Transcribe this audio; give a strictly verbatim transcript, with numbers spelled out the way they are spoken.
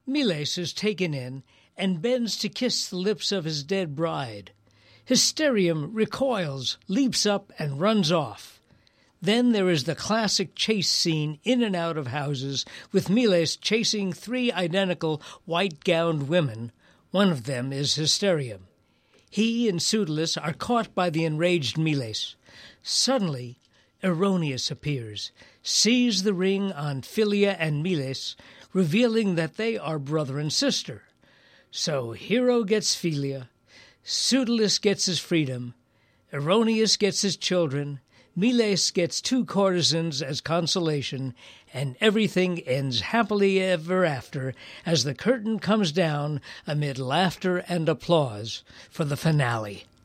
Miles is taken in and bends to kiss the lips of his dead bride. Hysterium recoils, leaps up, and runs off. Then there is the classic chase scene in and out of houses, with Miles chasing three identical white-gowned women. One of them is Hysterium. He and Pseudolus are caught by the enraged Miles. Suddenly, Erroneus appears, sees the ring on Philia and Miles, revealing that they are brother and sister. So Hero gets Philia, Pseudolus gets his freedom, Erroneus gets his children, Miles gets two courtesans as consolation, and everything ends happily ever after as the curtain comes down amid laughter and applause for the finale.